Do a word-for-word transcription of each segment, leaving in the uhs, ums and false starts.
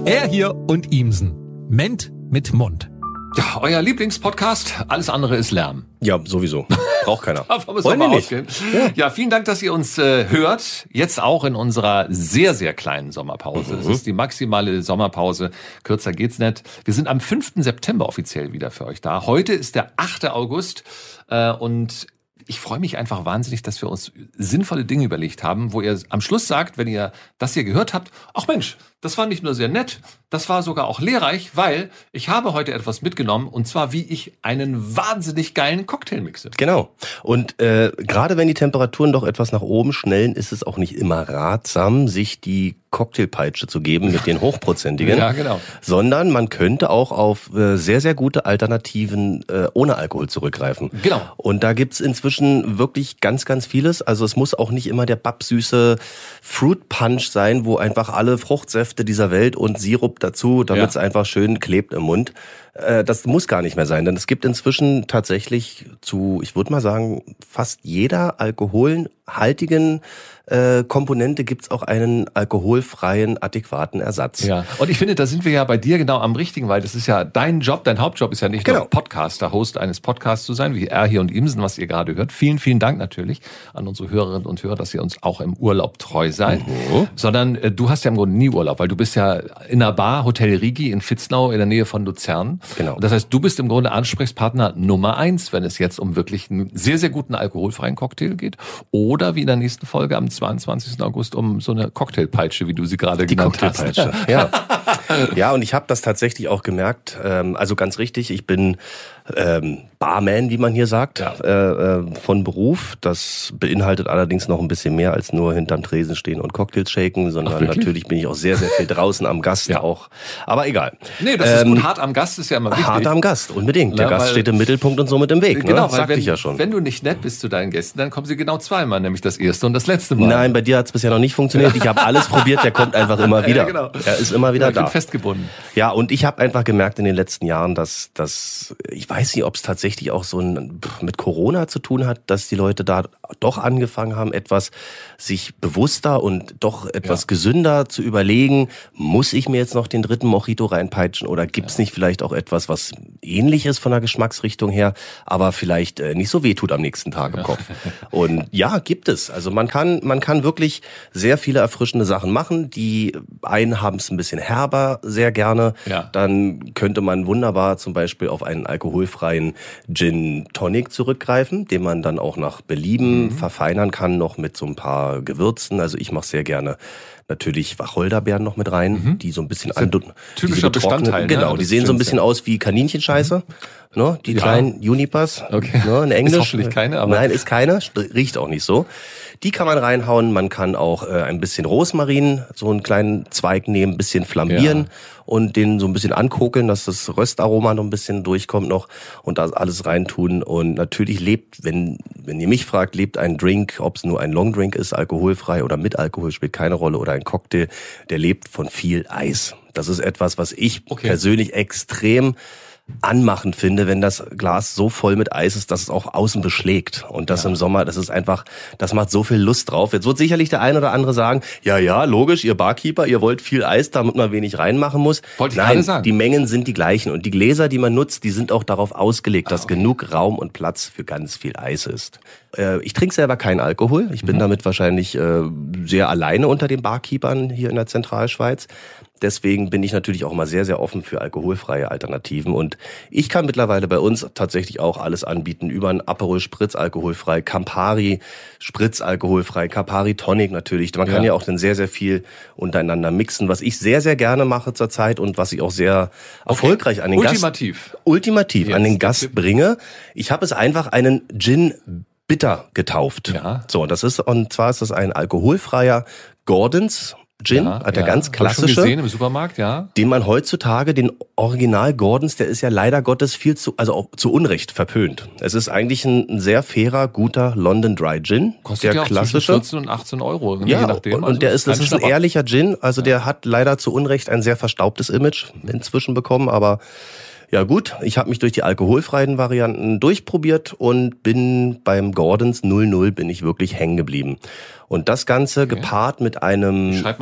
Er hier und Ihmsen. Ment mit Mund. Ja, euer Lieblingspodcast. Alles andere ist Lärm. Ja, sowieso. Braucht keiner. Wollen wir nicht. Ja. ja, vielen Dank, dass ihr uns äh, hört. Jetzt auch in unserer sehr, sehr kleinen Sommerpause. Mhm. Es ist die maximale Sommerpause. Kürzer geht's nicht. Wir sind am fünften September offiziell wieder für euch da. Heute ist der achte August äh, und ich freue mich einfach wahnsinnig, dass wir uns sinnvolle Dinge überlegt haben, wo ihr am Schluss sagt, wenn ihr das hier gehört habt, ach Mensch, das war nicht nur sehr nett, das war sogar auch lehrreich, weil ich habe heute etwas mitgenommen, und zwar, wie ich einen wahnsinnig geilen Cocktail mixe. Genau. Und äh, gerade wenn die Temperaturen doch etwas nach oben schnellen, ist es auch nicht immer ratsam, sich die Cocktailpeitsche zu geben mit den hochprozentigen, ja, genau. sondern man könnte auch auf äh, sehr, sehr gute Alternativen äh, ohne Alkohol zurückgreifen. Genau. Und da gibt's inzwischen wirklich ganz, ganz vieles. Also es muss auch nicht immer der babsüße Fruit Punch sein, wo einfach alle Fruchtsäfte dieser Welt und Sirup dazu, damit es ja. einfach schön klebt im Mund. Äh, das muss gar nicht mehr sein, denn es gibt inzwischen tatsächlich zu, ich würde mal sagen, fast jeder alkoholhaltigen äh, Komponente gibt's auch einen alkoholfreien, adäquaten Ersatz. Ja, und ich finde, da sind wir ja bei dir genau am richtigen, weil das ist ja dein Job, dein Hauptjob ist ja nicht genau. nur Podcaster, Host eines Podcasts zu sein, wie er hier und Imsen, was ihr gerade hört. Vielen, vielen Dank natürlich an unsere Hörerinnen und Hörer, dass ihr uns auch im Urlaub treu seid. Mhm. Sondern äh, du hast ja im Grunde nie Urlaub, weil du bist ja in einer Bar, Hotel Rigi in Vitznau in der Nähe von Luzern. Genau. Und das heißt, du bist im Grunde Ansprechpartner Nummer eins, wenn es jetzt um wirklich einen sehr, sehr guten alkoholfreien Cocktail geht. Oder wie in der nächsten Folge am zweiundzwanzigsten August um so eine Cocktailpeitsche, wie du sie gerade Die genannt hast. Cocktailpeitsche, ja. Ja, und ich habe das tatsächlich auch gemerkt, ähm, also ganz richtig, ich bin ähm, Barman, wie man hier sagt, ja. äh, äh, von Beruf. Das beinhaltet allerdings noch ein bisschen mehr als nur hinterm Tresen stehen und Cocktails shaken, sondern Ach, natürlich bin ich auch sehr, sehr viel draußen am Gast ja. auch. Aber egal. Nee, das ähm, ist gut. Hart am Gast ist ja immer wichtig. Hart am Gast, unbedingt. Der ja, Gast steht im Mittelpunkt und somit im Weg. Genau, ne? weil Sagte wenn, ich ja schon. wenn du nicht nett bist zu deinen Gästen, dann kommen sie genau zweimal, nämlich das erste und das letzte Mal. Nein, bei dir hat es bisher noch nicht funktioniert. Ich habe alles probiert, der kommt einfach immer wieder. Ja, genau. Er ist immer wieder ja, ich da. bin festgebunden. Ja, und ich habe einfach gemerkt in den letzten Jahren, dass, dass ich weiß nicht, ob es tatsächlich auch so ein, mit Corona zu tun hat, dass die Leute da doch angefangen haben, etwas sich bewusster und doch etwas ja. gesünder zu überlegen, muss ich mir jetzt noch den dritten Mojito reinpeitschen oder gibt's ja. nicht vielleicht auch etwas, was ähnlich ist von der Geschmacksrichtung her, aber vielleicht äh, nicht so wehtut am nächsten Tag im Kopf. Und ja, gibt es. Also man kann, man kann wirklich sehr viele erfrischende Sachen machen. Die einen haben es ein bisschen herber, sehr gerne. Ja. Dann könnte man wunderbar zum Beispiel auf einen alkoholfreien Gin Tonic zurückgreifen, den man dann auch nach Belieben mhm. verfeinern kann, noch mit so ein paar Gewürzen. Also ich mache sehr gerne natürlich Wacholderbeeren noch mit rein, mhm. die so ein bisschen an typischer Bestandteil. Ne? Genau, die sehen so ein bisschen aus wie Kaninchenscheiße, mhm. ne? Die ja. kleinen Junipers, okay. ne? In Englisch. Ist hoffentlich keine, aber nein, ist keine, riecht auch nicht so. Die kann man reinhauen. Man kann auch äh, ein bisschen Rosmarin, so einen kleinen Zweig nehmen, ein bisschen flambieren ja. und den so ein bisschen ankokeln, dass das Röstaroma noch ein bisschen durchkommt noch und das alles reintun. Und natürlich lebt, wenn wenn ihr mich fragt, lebt ein Drink, ob es nur ein Longdrink ist, alkoholfrei oder mit Alkohol, spielt keine Rolle, oder ein Cocktail, der lebt von viel Eis. Das ist etwas, was ich okay. persönlich extrem anmachend finde, wenn das Glas so voll mit Eis ist, dass es auch außen beschlägt. Und das ja. im Sommer, das ist einfach, das macht so viel Lust drauf. Jetzt wird sicherlich der ein oder andere sagen, ja, ja, logisch, ihr Barkeeper, ihr wollt viel Eis, damit man wenig reinmachen muss. Wollte ich Nein, gerade sagen. Die Mengen sind die gleichen. Und die Gläser, die man nutzt, die sind auch darauf ausgelegt, dass ah, okay. genug Raum und Platz für ganz viel Eis ist. Äh, ich trinke selber keinen Alkohol. Ich bin mhm. damit wahrscheinlich äh, sehr alleine unter den Barkeepern hier in der Zentralschweiz. Deswegen bin ich natürlich auch immer sehr, sehr offen für alkoholfreie Alternativen. Und ich kann mittlerweile bei uns tatsächlich auch alles anbieten. Über ein Aperol Spritz alkoholfrei, Campari Spritz alkoholfrei, Campari Tonic natürlich. Man kann ja. ja auch dann sehr, sehr viel untereinander mixen, was ich sehr, sehr gerne mache zurzeit und was ich auch sehr okay. erfolgreich an den ultimativ. Gast... Ultimativ. Jetzt. An den Gast bringe. Ich habe es einfach einen Gin Bitter getauft. Ja. So, das ist, und zwar ist das ein alkoholfreier Gordons Gin, ja, der ja. ganz klassische, schon gesehen im Supermarkt, ja. Den man heutzutage, den Original Gordons, der ist ja leider Gottes viel zu, also auch zu Unrecht verpönt. Es ist eigentlich ein, ein sehr fairer, guter London Dry Gin. Kostet der ja auch klassische. zwischen vierzehn und achtzehn Euro, ja, je nachdem. Und, also und der ist, das ist ein Schnapper. ehrlicher Gin, also ja. der hat leider zu Unrecht ein sehr verstaubtes Image inzwischen bekommen, aber ja gut, ich habe mich durch die alkoholfreien Varianten durchprobiert und bin beim Gordons null null bin ich wirklich hängen geblieben. Und das Ganze okay. gepaart mit einem... Schreib mal mit.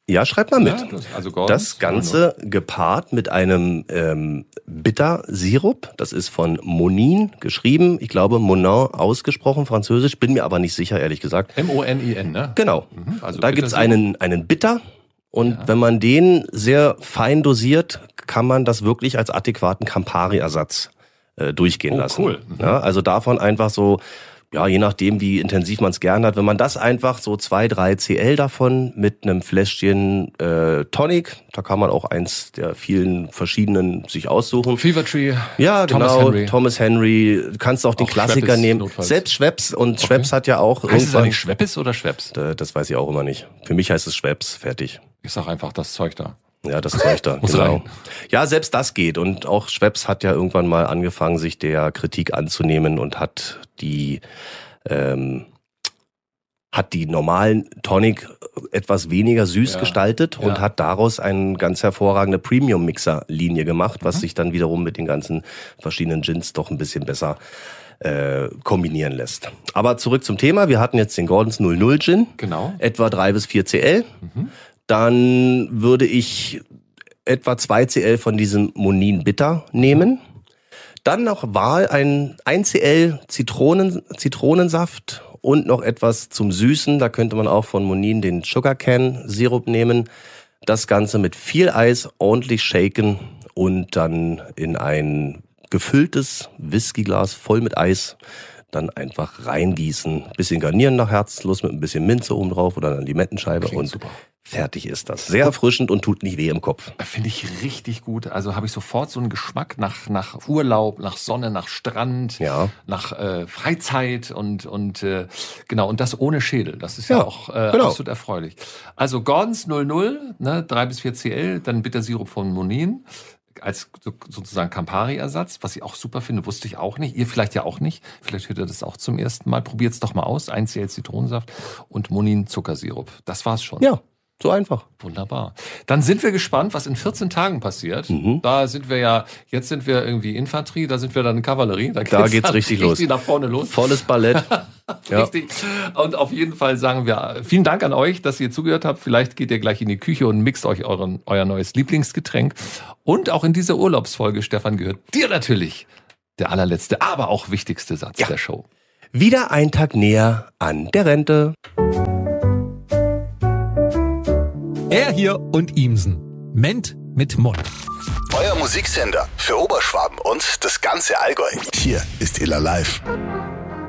Ja, schreib mal mit. Ja, das, also Gordons, das Ganze gepaart mit einem ähm, Bittersirup. Das ist von Monin geschrieben. Ich glaube Monin ausgesprochen, französisch. Bin mir aber nicht sicher, ehrlich gesagt. M O N I N, ne? Genau. Mhm, also da gibt's einen, einen Bitter. Und ja. wenn man den sehr fein dosiert, kann man das wirklich als adäquaten Campari-Ersatz äh, durchgehen oh, lassen. Cool. Mhm. Ja, also davon einfach so, ja, je nachdem, wie intensiv man es gern hat, wenn man das einfach so zwei, drei Cl davon mit einem Fläschchen äh, Tonic, da kann man auch eins der vielen verschiedenen sich aussuchen. Fever Tree. Ja, Thomas genau. Henry. Thomas Henry. Kannst auch den auch Klassiker Schweppes nehmen. notfalls. Selbst Schweppes. Und okay. Schweppes hat ja auch Heißt es irgendwann... eigentlich Schweppes oder Schweppes? Das weiß ich auch immer nicht. Für mich heißt es Schweppes. Fertig. Ich sag einfach das Zeug da. Ja, das Zeug da, Muss genau. rein. Ja, selbst das geht. Und auch Schweppes hat ja irgendwann mal angefangen, sich der Kritik anzunehmen und hat die ähm, hat die normalen Tonic etwas weniger süß ja. gestaltet und ja. hat daraus eine ganz hervorragende Premium-Mixer-Linie gemacht, was mhm. sich dann wiederum mit den ganzen verschiedenen Gins doch ein bisschen besser äh, kombinieren lässt. Aber zurück zum Thema. Wir hatten jetzt den Gordons null null Gin. Genau. Etwa drei bis vier Cl. Mhm. Dann würde ich etwa zwei Cl von diesem Monin Bitter nehmen. Dann noch Wahl ein ein Cl Zitronen, Zitronensaft und noch etwas zum Süßen. Da könnte man auch von Monin den Sugarcane Sirup nehmen. Das Ganze mit viel Eis ordentlich shaken und dann in ein gefülltes Whiskyglas voll mit Eis dann einfach reingießen. Bisschen garnieren nach Herzenslust mit ein bisschen Minze oben drauf oder eine Limettenscheibe. Klingt und super. Fertig ist das. Sehr erfrischend und tut nicht weh im Kopf. Finde ich richtig gut. Also habe ich sofort so einen Geschmack nach nach Urlaub, nach Sonne, nach Strand, ja. nach äh, Freizeit und und äh, genau und das ohne Schädel. Das ist ja, ja auch äh, genau. absolut erfreulich. Also Gordons null null, ne, drei bis vier Cl, dann Bittersirup von Monin als so, sozusagen Campari-Ersatz, was ich auch super finde, wusste ich auch nicht. Ihr vielleicht ja auch nicht. Vielleicht hört ihr das auch zum ersten Mal. Probiert's doch mal aus. ein Cl Zitronensaft und Monin Zuckersirup. Das war's schon. Ja. So einfach. Wunderbar. Dann sind wir gespannt, was in vierzehn Tagen passiert. Mhm. Da sind wir ja, jetzt sind wir irgendwie Infanterie, da sind wir dann Kavallerie. Da geht's, da geht's richtig los. Richtig nach vorne los. Volles Ballett. Richtig. Ja. Und auf jeden Fall sagen wir vielen Dank an euch, dass ihr zugehört habt. Vielleicht geht ihr gleich in die Küche und mixt euch euren, euer neues Lieblingsgetränk. Und auch in dieser Urlaubsfolge, Stefan, gehört dir natürlich der allerletzte, aber auch wichtigste Satz ja. der Show. Wieder ein Tag näher an der Rente. Er hier und Ihmsen. Ment mit Mund. Euer Musiksender für Oberschwaben und das ganze Allgäu. Hier ist Illa Live.